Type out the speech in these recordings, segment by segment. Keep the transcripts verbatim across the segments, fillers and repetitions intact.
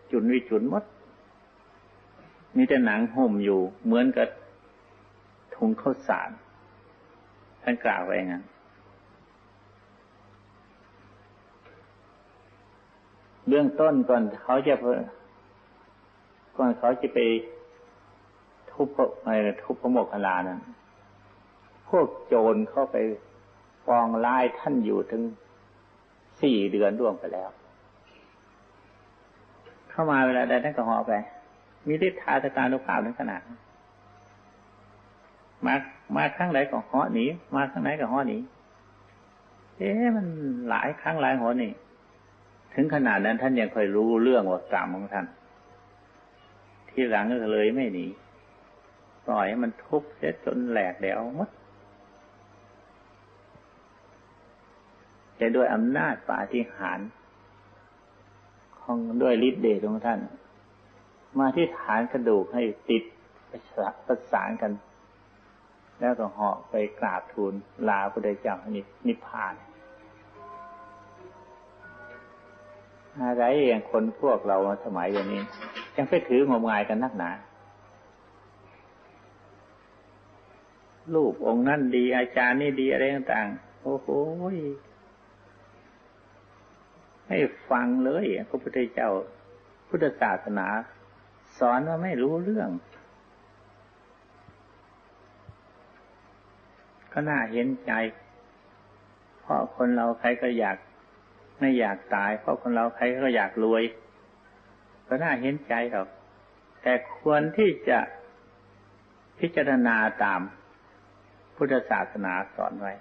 จุนวิจุนหมดมีแต่หนังห่มอยู่เหมือนกับถุงข้าวสารท่านกล่าวไว้งั้นเบื้องต้นก่อนเขาจะก่อนเขาจะไปทุบอะไรทุบพระโมคคัลลานั้นพวกโจรเข้าไปปองร้ายท่านอยู่ถึงสี่เดือนล่วงไปแล้วเข้ามาเวลาใดท่านก็ห่อไปมีฤทธาตการนุภาพถึงขนาดมามาครั้งไหนก็ห่อหนีมาครั้งไหนก็ห่อหนีเอ๊ะมันหลายครั้งหลายหนนี่ถึงขนาดนั้นท่านยังค่อยรู้เรื่องว่ากรรมของท่านที่หลังก็เลยไม่หนีปล่อยให้มันทุบเสียจนแหลกแล้วหมดจะด้วยอำนาจปาฏิหาริย์ของด้วยฤทธิ์เดชของท่านมาที่ฐานกระดูกให้ติดประสานกันแล้วก็เหาะไปกราบทูลลาพระพุทธเจ้านิพพานอะไรอย่างคนพวกเราสมัยอย่างนี้ยังไปถืองมงายกันนักหนารูปองค์นั่นดีอาจารย์นี่ดีอะไรต่างๆโอ้โหไม่ฟังเลยพระพุทธเจ้าพุทธศาสนาสอนว่าไม่รู้เรื่องก็น่าเห็นใจเพราะคนเราใครก็อยากไม่อยากตายเพราะคนเราใครก็อยากรวยก็น่าเห็นใจหรอกแต่ควรที่จะพิจารณาตามพุทธศาสนาสอนไว้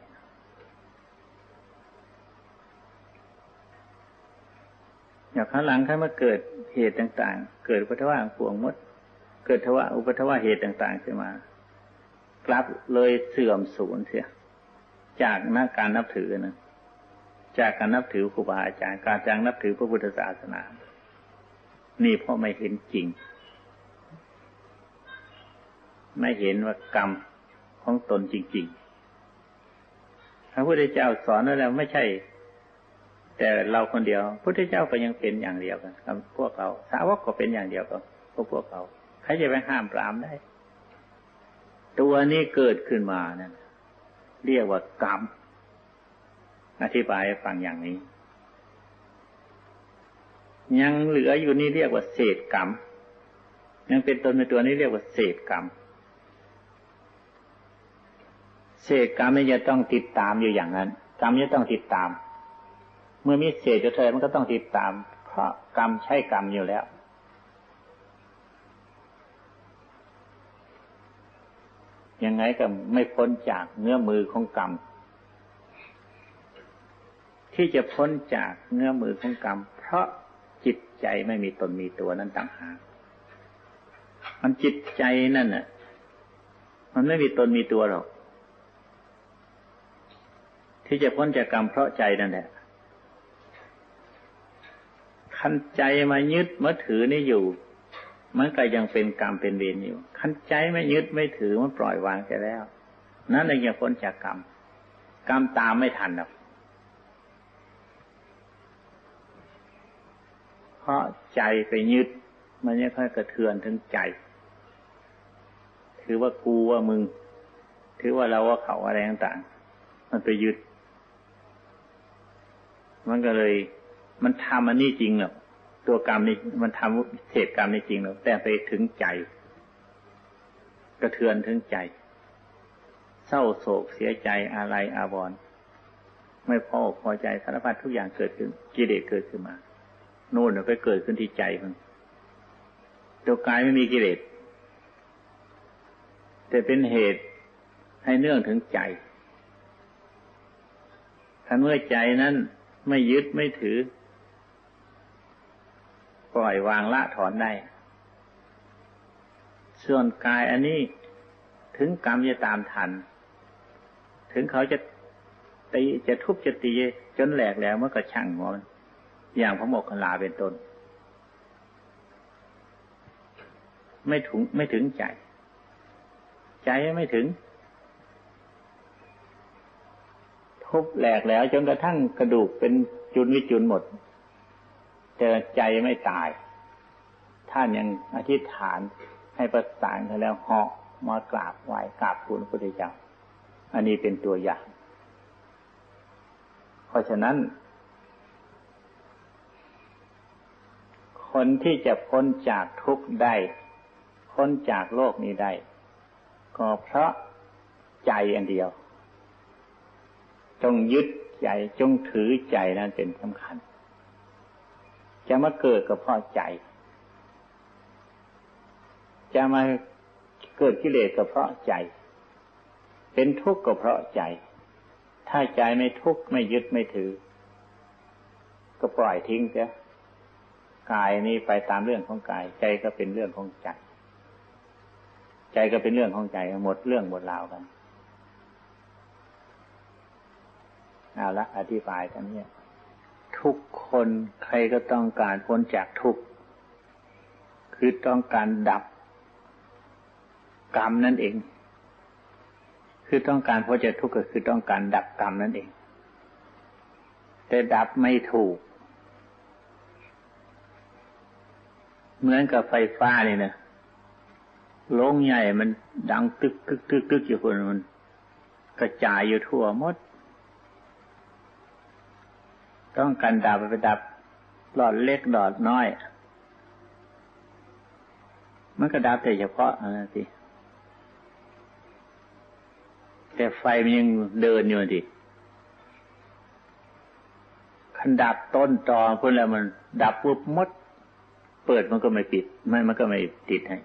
อย่างข้างหลังถ้ามาเกิดเหตุต่างๆเกิดอุปัฏฐวะพวงมดเกิดทวะอุปัฏฐวะเหตุต่างๆขึ้นมากลับเลยเสื่อมสูญเสียจากนักการนับถือนะจากการนับถือครูบาอาจารย์การจากนับถือพระพุทธศาสนานี่เพราะไม่เห็นจริงไม่เห็นว่ากรรมของตนจริงๆพระพุทธเจ้าสอนแล้วไม่ใช่แต่เราคนเดียวพระพุทธเจ้าก็ยังเป็นอย่างเดียวกันกับพวกเราสาวกก็เป็นอย่างเดียวกับพวกพวกเราใครจะไปห้ามปรามได้ตัวนี้เกิดขึ้นมานั่นเรียกว่ากรรมอธิบายให้ฟังอย่างนี้ยังเหลืออยู่นี่เรียกว่าเศษกรรมยังเป็นตนในตัวนี้เรียกว่าเศษกรรมเศษกรรมนี่จะต้องติดตามอยู่อย่างนั้นกรรมจะต้องติดตามเมื่อมีเศษจะเทยมันก็ต้องติดตามเพราะกรรมใช่กรรมอยู่แล้วยังไงก็ไม่พ้นจากเงื้อมือของกรรมที่จะพ้นจากเงื้อมือของกรรมเพราะจิตใจไม่มีตนมีตัวนั้นต่างหากมันจิตใจนั่นน่ะมันไม่มีตนมีตัวหรอกที่จะพ้นจากกรรมเพราะใจนั่นแหละคันใจมายึดมาถือนี่อยู่มันก็ยังเป็นกรรมเป็นเวรอยู่คันใจไม่ยึดไม่ถือมันปล่อยวางไปแล้วนั่นเองจะพ้นจากกรรมกรรมตามไม่ทันหรอกเพราะใจไปยึดมันจะค่อยกระเทือนถึงใจถือว่ากูว่ามึงถือว่าเราว่าเขาอะไรต่างๆมันไปยึดมันก็เลยมันทำอันนี้จริงหรอกตัวกรรมนี่มันทำเศษกรรมนี่จริงหรอกแต่ไปถึงใจกระเทือนถึงใจเศร้าโศกเสียใจอาลัยอาวรณ์ไม่พอพอใจสารพัดทุกอย่างเกิดขึ้นกิเลสเกิดขึ้นมาโน่นไปเกิดขึ้นที่ใจมันตัวกายไม่มีกิเลสแต่เป็นเหตุให้เนื่องถึงใจถ้าเมื่อใจนั้นไม่ยึดไม่ถือปล่อยวางละถอนได้ส่วนกายอันนี้ถึงกรรมจะตามทันถึงเขาจะตีจะทุบจะตีจนแหลกแล้วมันก็ช่างมันอย่างพระโมคคัลลาเป็นต้นไม่ถึงไม่ถึงใจใจไม่ถึงทุบแหลกแล้วจนกระทั่งกระดูกเป็นจุนวิจุนหมดแต่ใจไม่ตายท่านยังอธิษฐานให้ประสานกันแล้วเหาะมากราบไหว้กราบทูลพระพุทธเจ้าอันนี้เป็นตัวอย่างเพราะฉะนั้นคนที่จะพ้นจากทุกข์ได้พ้นจากโลกนี้ได้ก็เพราะใจอันเดียวจงยึดใจจงถือใจนั้นเป็นสำคัญจะมาเกิดก็เพราะใจจะมาเกิดกิเลสก็เพราะใจเป็นทุกข์ก็เพราะใจถ้าใจไม่ทุกข์ไม่ยึดไม่ถือก็ปล่อยทิ้งเสียกายนี้ไปตามเรื่องของกายใจก็เป็นเรื่องของใจใจก็เป็นเรื่องของใจหมดเรื่องหมดราวกันเอาละอธิบายกันเนี่ยทุกคนใครก็ต้องการพ้นจากทุกข์คือต้องการดับกรรมนั่นเองคือต้องการพ้นจากทุกข์ก็คือต้องการดับกรรมนั่นเองแต่ดับไม่ถูกเหมือนกับไฟฟ้านี่นะโรงใหญ่มันดังตึกตึกตึกตึกอยู่คนมันกระจายอยู่ทั่วหมดต้องการดับไปดับหลอดเล็กหลอดน้อยมันก็ดับแต่เฉพาะอะไรสิแต่ไฟมันยังเดินอยู่ดิคันดับต้นตอพุ่นแล้วมันดับปุ๊บหมดเปิดมันก็ไม่ปิดไม่มันก็ไม่ติดให้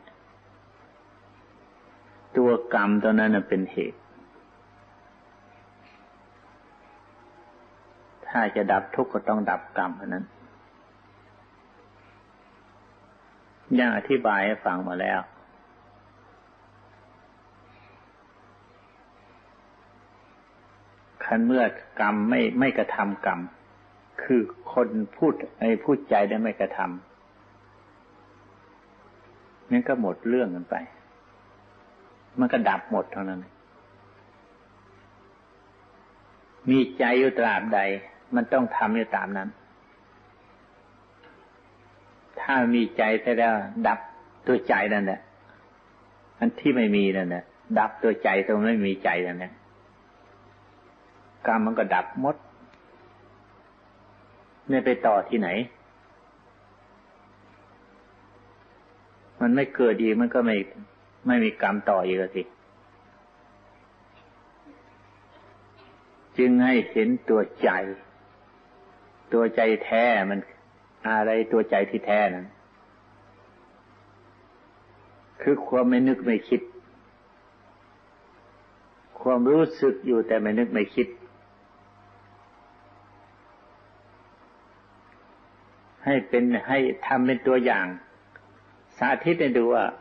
ตัวกรรมตัวนั้นเป็นเหตุถ้าจะดับทุกข์ก็ต้องดับกรรมอันนั้นอย่างอธิบายให้ฟังมาแล้วคันเมื่อกรรมไม่ไม่กระทำกรรมคือคนพูดไอ้พูดใจได้ไม่กระทำนั่นก็หมดเรื่องกันไปมันก็ดับหมดเท่านั้นมีใจอยู่ตราบใดมันต้องทำอยู่ตามนั้นถ้ามีใจไปแล้วดับตัวใจนั่นแหละอันที่ไม่มีนั่นแหละดับตัวใจตรงไม่มีใจนั่นแหละกรรมมันก็ดับหมดไม่ไปต่อที่ไหนมันไม่เกิดอีกมันก็ไม่ไม่มีกรรมต่ออีกสิจึงให้เห็นตัวใจตัวใจแท้มันอะไรตัวใจที่แท้นั้นคือความไม่นึกไม่คิดความรู้สึกอยู่แต่ไม่นึกไม่คิดให้เป็นให้ทำเป็นตัวอย่างสาธิตให้ดูว่า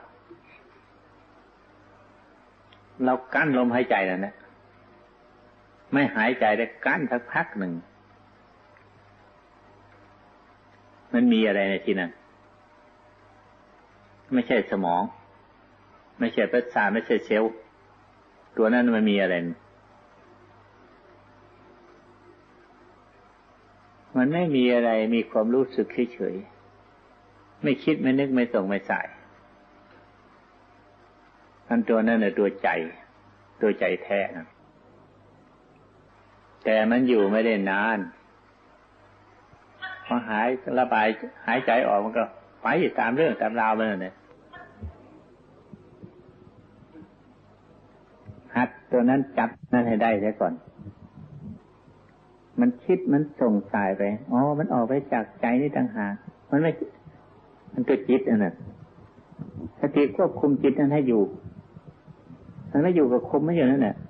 เรากั้นลมหายใจแล้วนะไม่หายใจได้กั้นสักพักหนึ่งมันมีอะไรในที่นั้นไม่ใช่สมองไม่ใช่ประสาทไม่ใช่เซลล์ตัวนั้นมันมีอะไรมันไม่มีอะไรมีความรู้สึกเฉยๆไม่คิดไม่นึกไม่ส่งไม่ใส่อันตัวนั้นน่ะตัวใจตัวใจแท้นะแต่มันอยู่ไม่ได้นานพอหายระบายหายใจออกมันก็ไปตามเรื่องตามราวไปเลยเนี่ยหัดตัวนั้นจับนั่นให้ได้ซะก่อนมันคิดมันส่งสายไปอ๋อมันออกไปจากใจนี่ต่างหากมันไม่มันตัวจิตอันนั้นสติควบคุมจิตนั้นให้อยู่มันไม่อยู่กับคุมไม่อยู่นั่นแหละ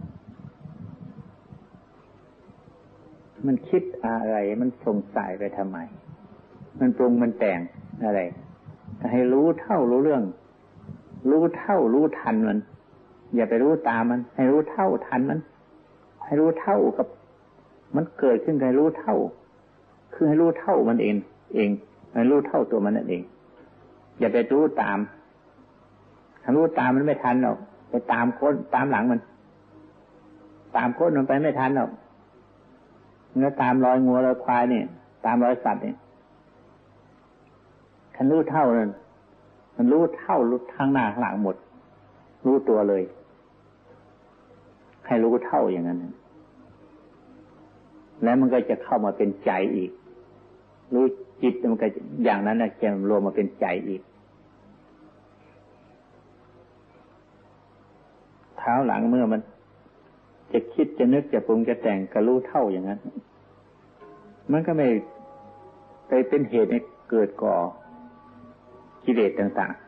มันคิดอะไรมันส่งสายไปทำไมมันปรุงมันแต่งอะไรให้รู้เท่ารู้เรื่องรู้เท่ารู้ทันมันอย่าไปรู้ตามมันให้รู้เท่าทันมันให้รู้เท่ากับมันเกิดขึ้นให้รู้เท่าคือให้รู้เท่ามันเองเองให้รู้เท่าตัวมันนั่นเองอย่าไปรู้ตามถ้ารู้ตามมันไม่ทันหรอกไปตามค้นตามหลังมันตามค้นมันไปไม่ทันหรอกเนื้อตามรอยงัวรอยควายเนี่ยตามรอยสัตว์เนี่ยคันรู้เท่านั้นมันรู้เท่ารู้ทั้งหน้าข้างหลังหมดรู้ตัวเลยให้รู้เท่าอย่างนั้นแล้วมันก็จะเข้ามาเป็นใจอีกรู้จิตมันก็อย่างนั้นนะจะรวมมาเป็นใจอีกเท้าหลังเมื่อมันจะคิดจะนึกจะปรุงจะแต่งก็รู้เท่าอย่างนั้นมันก็ไม่ไปเป็นเหตุให้เกิดก่อกิเลสต่าง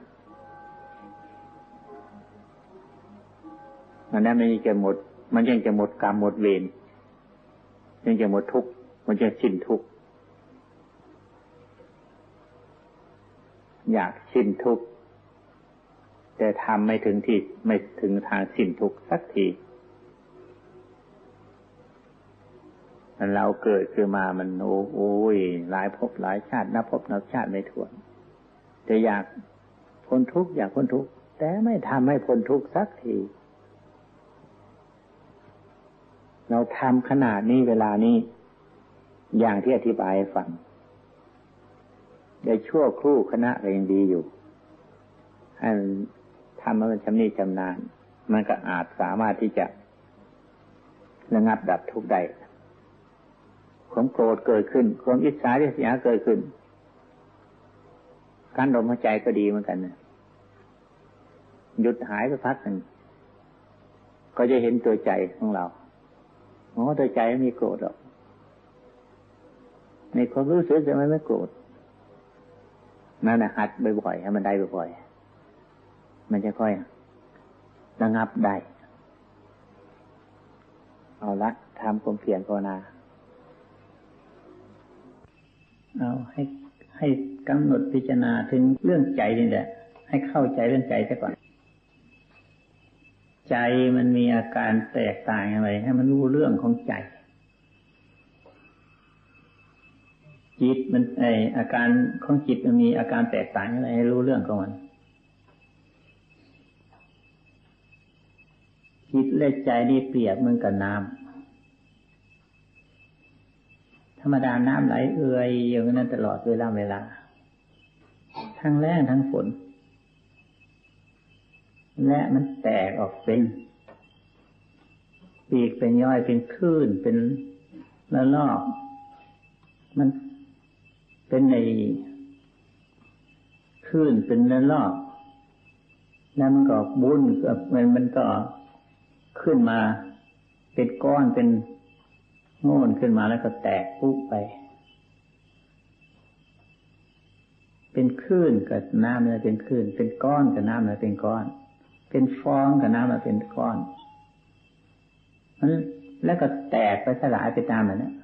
ๆมันนั้นไม่จะหมดมันยังจะหมดกรรมหมดเวรยังจะหมดทุกข์มันจะสิ้นทุกข์อยากสิ้นทุกข์แต่ทำไม่ถึงที่ไม่ถึงทางสิ้นทุกข์สักทีเราเกิดขึ้นมามันโอ้ยหลายภพหลายชาตินับภพนับชาติไม่ถ้วนแต่อยากพ้นทุกข์อยากพ้นทุกข์แต่ไม่ทำให้พ้นทุกข์สักทีเราทำขนาดนี้เวลานี้อย่างที่อธิบายให้ฟังได้ชั่วครู่ขณะก็ยังดีอยู่ให้ทำให้มันชำนิชำนาญมันก็อาจสามารถที่จะระงับดับทุกข์ได้ความโกรธเกิดขึ้นความอิจฉาริษยาเกิดขึ้นการลมหายใจก็ดีเหมือนกันนะหยุดหายไปพักหนึ่งก็จะเห็นตัวใจของเราอ๋อตัวใจไม่มีโกรธหรอกในความรู้สึกจะไม่ไม่โกรธนั่นนะหัดบ่อยๆให้มันได้บ่อยๆมันจะค่อยระงับได้เอาละทำความเพียรภาวนาเอาให้ให้กำหนดพิจารณาถึงเรื่องใจนี่แหละให้เข้าใจเรื่องใจซะก่อนใจมันมีอาการแตกต่างอะไรให้มันรู้เรื่องของใจจิตมันไออาการของจิตมันมีอาการแตกต่างอะไรให้รู้เรื่องของมันจิตและใจนี่เปรียบเหมือนกับน้ำธรรมดาน้ำไหลเอื่อยอย่างนั้นตลอดเวลาเวลาทั้งแล้งทั้งฝนและมันแตกออกเป็นปีกเป็นย่อยเป็นคลื่นเป็นระลอกมันเป็นในคลื่นเป็นระลอกแล้วมันก็บุ้นมันมันก็ขึ้นมาเป็นก้อนเป็นโง่นขึ้นมาแล้วก็แตกปุ๊บไปเป็นคลื่นกับน้ำเลยเป็นคลื่นเป็นก้อนกับน้ำเลยเป็นก้อนเป็นฟองกับน้ำเลยเป็นก้อนแล้วก็แตกไปสลายไปตามมันนะ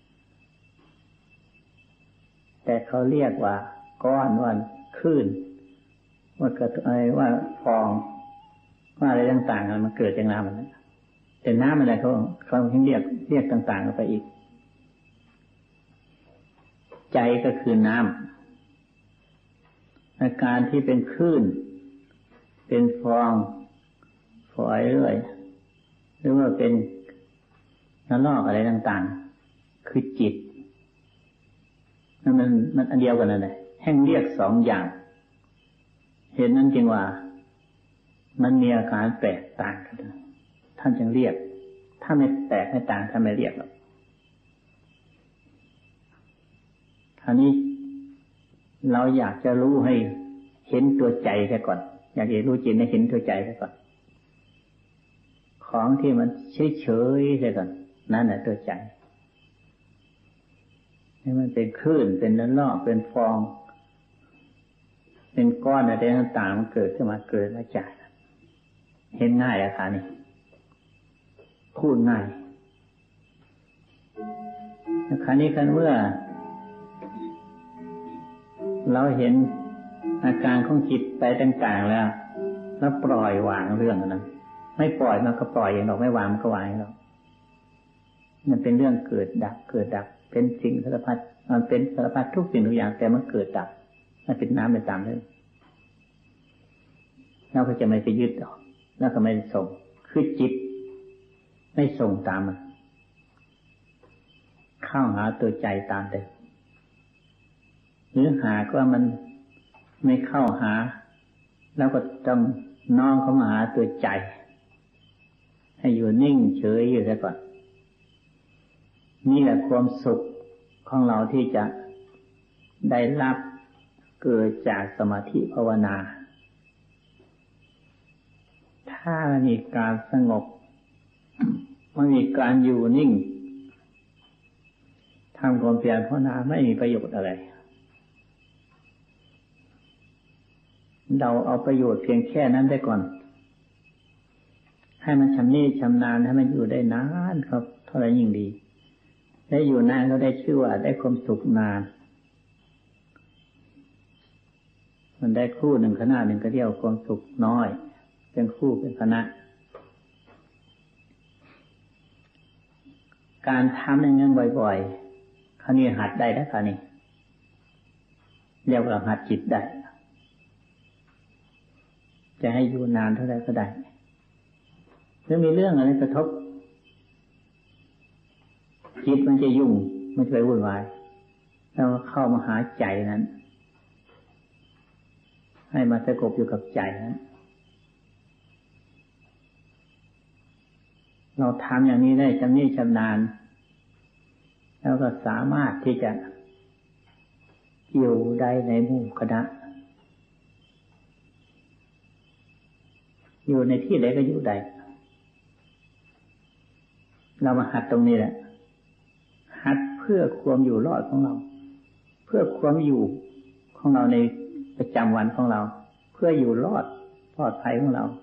แต่เขาเรียกว่าก้อนว่าคลื่นว่ากระอะไรว่าฟองว่าอะไรต่างๆมันเกิดจากน้ำมันนะแต่น้ำอะไรเขาเขาเรียกเรียกต่างๆออกไปอีกใจก็คือน้ำอาการที่เป็นคลื่นเป็นฟองฝอยเรื่อยหรือว่าเป็นน้ำลอกอะไรต่างๆคือจิตนั่นมันมันอันเดียวกันนั่นแหละแห่งเรียกสองอย่างเห็นนั่นจริงว่ามันมีอาการแตกต่างกันท่านจึงเรียกถ้าไม่แตกไม่ต่างท่านไม่เรียกหรอกคราวนี้เราอยากจะรู้ให้เห็นตัวใจแค่ก่อนอยากจะรู้จิตให้เห็นตัวใจแค่ก่อนของที่มันเฉยๆแค่ก่อนนั่นแหละตัวใจให้มันเป็นคลื่นเป็นระลอกเป็นฟองเป็นก้อนอะไรต่างๆมันเกิดขึ้นมาเกิดมาจากเห็นง่ายอะค่ะนี่พูดง่ายคราวนี้กันเมื่อเราเห็นอาการของจิตไปต่างๆแล้วแล้วปล่อยวางเรื่องนั้นไม่ปล่อยมันก็ปล่อยอย่างเราไม่วางมันก็วางเรามันเป็นเรื่องเกิดดับเกิดดับเป็นสิ่งสารพัดมันเป็นสารพัดทุกสิ่งทุกอย่างแต่มันเกิดดับมันเป็นน้ำเป็นตามเลยเราก็จะไม่ไปยึดหรอกแล้วก็ไม่ส่งคือจิตไม่ส่งตามมันเข้าหาตัวใจตามเดิมหรือหากว่ามันไม่เข้าหาแล้วก็ต้องน้อมเข้ามาหาตัวใจให้อยู่นิ่งเฉยอยู่ซะก่อนนี่แหละความสุขของเราที่จะได้รับเกิดจากสมาธิภาวนาถ้ามีการสงบไม่มีการอยู่นิ่งทำความเพียรภาวนาไม่มีประโยชน์อะไรเราเอาประโยชน์เพียงแค่นั้นได้ก่อนให้มันชำนิชำนาญให้มันอยู่ได้นานครับเท่าไหร่ยิ่งดีได้อยู่นานก็ได้ชื่อว่าได้ความสุขนานมันได้คู่หนึ่งขณะหนึ่งก็เรียกว่าความสุขน้อยเป็นคู่เป็นคณะการทำอย่างนั้นบ่อยๆคราวนี้หัดได้แล้วคราวนี้เรียกว่าหัดจิตได้จะให้อยู่นานเท่าไรก็ได้ถ้ามีเรื่องอะไรกระทบจิตมันจะยุ่งมันจะไปวุ่นวายแล้วเข้ามาหาใจนั้นให้มาสงบอยู่กับใจนั้นเราทำอย่างนี้ได้ชำนิชำนาญแล้วก็สามารถที่จะอยู่ได้ในหมู่คณะอยู่ในที่ใดก็อยู่ได้เรามาหัดตรงนี้แหละหัดเพื่อความอยู่รอดของเราเพื่อความอยู่ของเราในประจำวันของเราเพื่ออยู่รอดปลอดภัยของเรา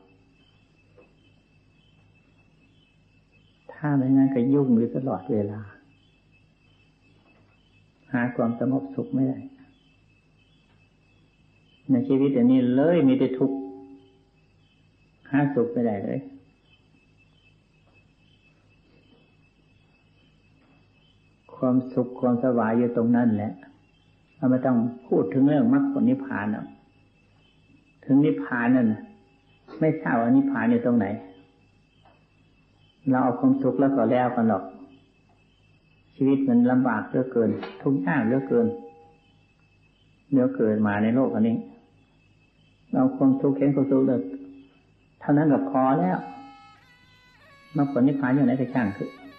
ถ้าไม่งั้นก็ยุ่งอยู่ตลอดเวลาหาความสงบสุขไม่ได้ในชีวิตอันนี้เลยมีแต่ทุกข์หาสุขไม่ได้เลยความสุขความสบายอยู่ตรงนั้นแหละเราไม่ต้องพูดถึงเรื่องมรรคผลนิพพานหรอกถึงนิพพานนั่นไม่ทราบว่านิพพานอยู่ตรงไหนเราเอาความสุขแล้วก็แล้วกันหรอกชีวิตมันลำบากเหลือเกินทุกข์ยากเหลือเกินเหลือเกินมาในโลกอันนี้เราความทุกข์เห็นความสุขเลยเท่านั้นก็พอแล้วมรรคผลนิพพานอยู่ไหนก็ช่างเถอะ